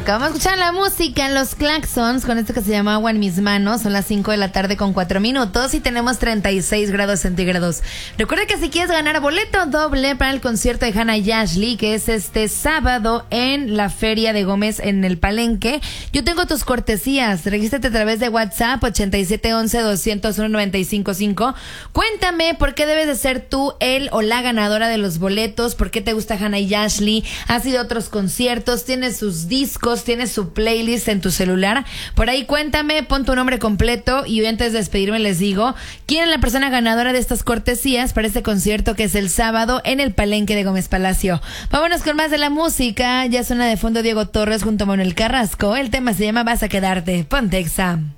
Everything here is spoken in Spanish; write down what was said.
Acabamos de escuchar la música en los Claxons con esto que se llama Agua en mis manos. Son las 5 de la tarde con 4 minutos y tenemos 36 grados centígrados. Recuerda que si quieres ganar boleto doble para el concierto de Hannah y Ashley, que es este sábado en la Feria de Gómez en el Palenque, yo tengo tus cortesías. Regístrate a través de WhatsApp 8711-201-955. Cuéntame por qué debes de ser tú el o la ganadora de los boletos, por qué te gusta Hannah y Ashley, has ido a otros conciertos, tienes sus discos, tienes su playlist en tu celular. Por ahí cuéntame, pon tu nombre completo y hoy antes de despedirme les digo quién es la persona ganadora de estas cortesías para este concierto que es el sábado en el Palenque de Gómez Palacio. Vámonos con más de la música. Ya suena de fondo Diego Torres junto a Manuel Carrasco. El tema se llama Vas a quedarte. Ponte Exa.